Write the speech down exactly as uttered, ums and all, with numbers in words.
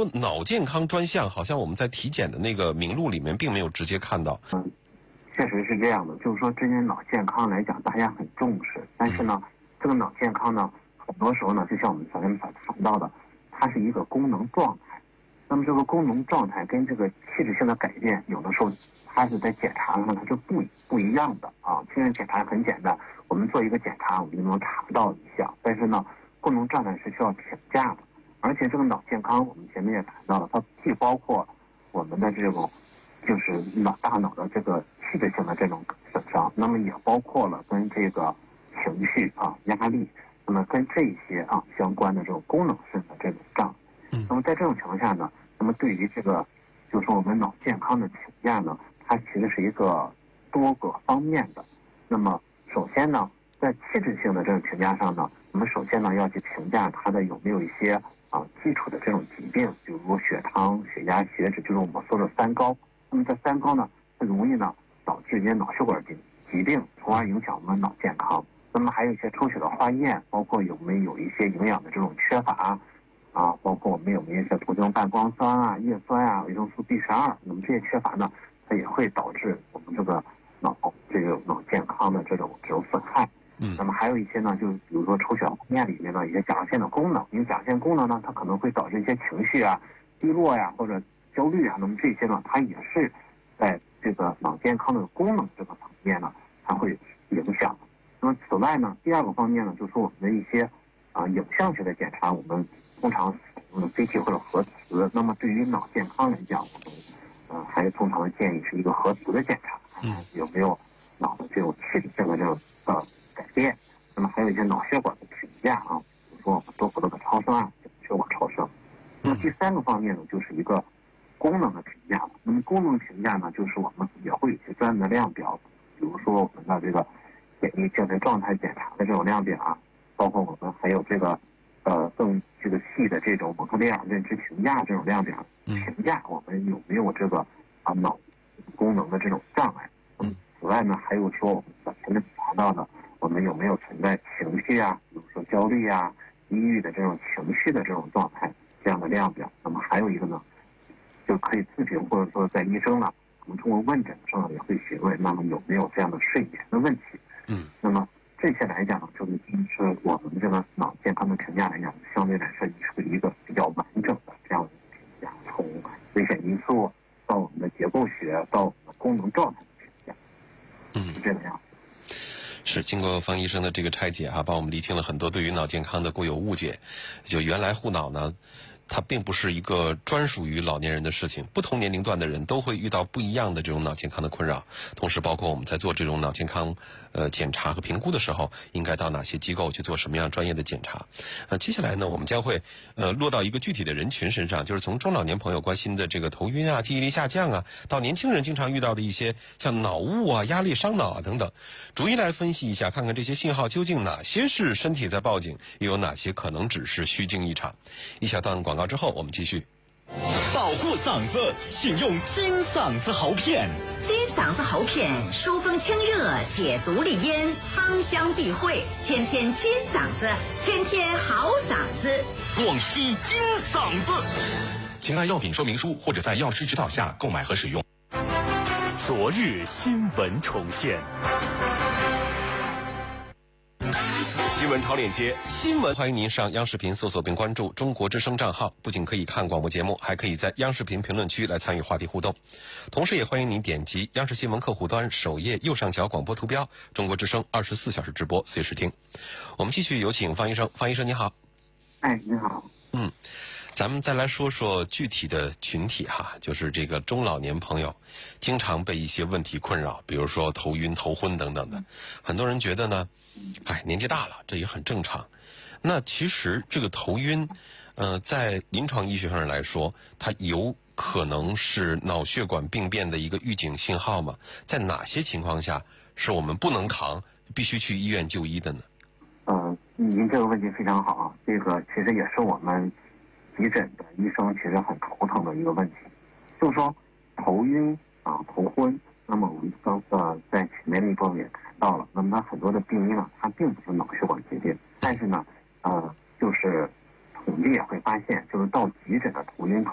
说脑健康专项，好像我们在体检的那个名录里面并没有直接看到。 嗯，确实是这样的，就是说针对脑健康来讲，大家很重视，但是呢，这个脑健康呢，很多时候呢，就像我们前面所谈到的，它是一个功能状态。那么这个功能状态跟这个器质性的改变，有的时候它是在检查上它是不不一样的啊。器质检查很简单，我们做一个检查，我们就能查到一项，但是呢，功能状态是需要评价的。而且这个脑健康，我们前面也谈到了，它既包括我们的这种就是脑大脑的这个器质性的这种损伤，那么也包括了跟这个情绪啊、压力，那么跟这些啊相关的这种功能性的这种障碍。那么在这种情况下呢，那么对于这个就是说我们脑健康的评价呢，它其实是一个多个方面的。那么首先呢，在器质性的这种评价上呢，我们首先呢要去评价它的有没有一些啊基础的这种疾病，比如血糖、血压、血脂，就是我们说的三高。那么这三高呢，它容易呢导致一些脑血管疾疾病，从而影响我们脑健康。那么还有一些抽血的化验，包括有没有一些营养的这种缺乏。啊，包括我们有没有一些途径半光酸啊、叶酸啊、维生素 B 十二，那么这些缺乏呢，它也会导致我们这个脑这个脑健康的这种这种损害。嗯，那么还有一些呢，就比如说抽血化验里面的一些甲状腺的功能，因为甲状腺功能呢，它可能会导致一些情绪啊、低落呀、或者焦虑啊，那么这些呢，它也是在这个脑健康的功能这个方面呢，它会影响。那么此外呢，第二个方面呢，就是我们的一些啊影像学的检查，我们通常使用的 C T 或者核磁。那么对于脑健康来讲，我们呃还是通常的建议是一个核磁的检查，嗯，有没有脑的这种器质性的这种呃改变。那么还有一些脑血管的评价啊，比如说我们多活动的超声啊，血管超声。那么第三个方面呢，就是一个功能的评价。那么功能评价呢，就是我们也会有一些专门的量表，比如说我们的这个简易精神状态检查的这种量表啊，包括我们还有这个呃更这个细的这种蒙特利尔认知评价这种量表，评价我们有没有这个啊脑功能的这种障碍。嗯，此外呢，还有说我们前面谈到的，我们有没有存在情绪啊，比如说焦虑啊、抑郁的这种情绪的这种状态这样的量表。那么还有一个呢，就可以自评，或者说在医生呢，我们通过问诊的时候也会询问，那么有没有这样的睡眠的问题。嗯，那么这些来讲呢，就是是我们这个脑健康的评价来讲，相对来说是一个比较完整的这样的评价，从危险因素到我们的结构学到我们的功能状态的评价，嗯，是这个样子。 是经过方医生的这个拆解哈、啊，帮我们厘清了很多对于脑健康的固有误解。就原来护脑呢，它并不是一个专属于老年人的事情，不同年龄段的人都会遇到不一样的这种脑健康的困扰。同时，包括我们在做这种脑健康呃检查和评估的时候，应该到哪些机构去做什么样专业的检查。呃，接下来呢，我们将会呃落到一个具体的人群身上，就是从中老年朋友关心的这个头晕啊、记忆力下降啊，到年轻人经常遇到的一些像脑雾啊、压力伤脑啊等等，逐一来分析一下，看看这些信号究竟哪些是身体在报警，又有哪些可能只是虚惊一场。一小段广告之后，我们继续。 保护嗓子，请用金嗓子喉片。 金嗓子喉片疏风清热，解毒利咽，芳香避秽，天天金嗓子，天天好嗓子。 广西金嗓子，请按药品说明书或者在药师指导下购买和使用。昨日新闻重现。 新闻超链接，新闻欢迎您上央视频搜索并关注中国之声账号，不仅可以看广播节目，还可以在央视频评论区来参与话题互动。同时也欢迎您点击央视新闻客户端首页右上角广播图标，中国之声二十四小时直播，随时听。我们继续有请方医生。方医生你好。 哎，你好。 嗯，咱们再来说说具体的群体哈，就是这个中老年朋友经常被一些问题困扰，比如说头晕、头昏等等的。很多人觉得呢，哎，年纪大了，这也很正常。那其实这个头晕，呃，在临床医学上来说，它有可能是脑血管病变的一个预警信号吗？在哪些情况下是我们不能扛，必须去医院就医的呢？ 呃，您这个问题非常好啊，这个其实也是我们急诊的医生其实很头疼的一个问题，就是说头晕啊、头昏。那么我们刚呃在前面那一部分也谈到了，那么它很多的病因呢，它并不是脑血管疾病，但是呢，呃，就是统计也会发现，就是到急诊的头晕头